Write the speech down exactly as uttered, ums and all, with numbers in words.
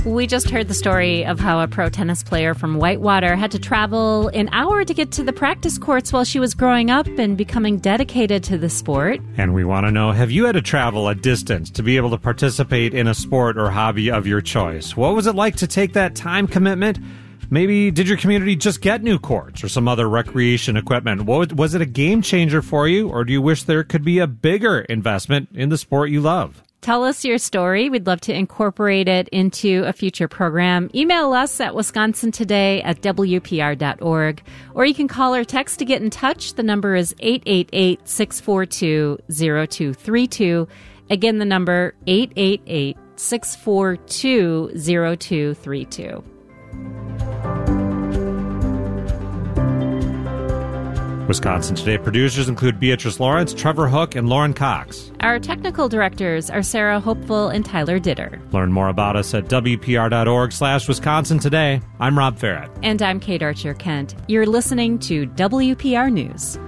We just heard the story of how a pro tennis player from Whitewater had to travel an hour to get to the practice courts while she was growing up and becoming dedicated to the sport. And we want to know, have you had to travel a distance to be able to participate in a sport or hobby of your choice? What was it like to take that time commitment? Maybe did your community just get new courts or some other recreation equipment? What, was it a game changer for you, or do you wish there could be a bigger investment in the sport you love? Tell us your story. We'd love to incorporate it into a future program. Email us at wisconsin today at w p r dot org, or you can call or text to get in touch. The number is eight eight eight, six four two, zero two three two. Again, the number eight eight eight, six four two, zero two three two. Wisconsin Today producers include Beatrice Lawrence, Trevor Hook, and Lauren Cox. Our technical directors are Sarah Hopeful and Tyler Ditter. Learn more about us at w p r dot org slash Wisconsin Today. I'm Rob Farrett. And I'm Kate Archer-Kent. You're listening to W P R News.